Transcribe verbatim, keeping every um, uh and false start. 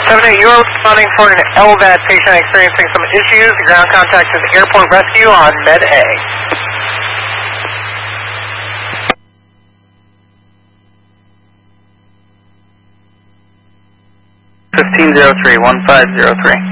seven eight, you are responding for an L V A D patient experiencing some issues. Your ground contact is Airport Rescue on Med A. fifteen zero three, one five zero three.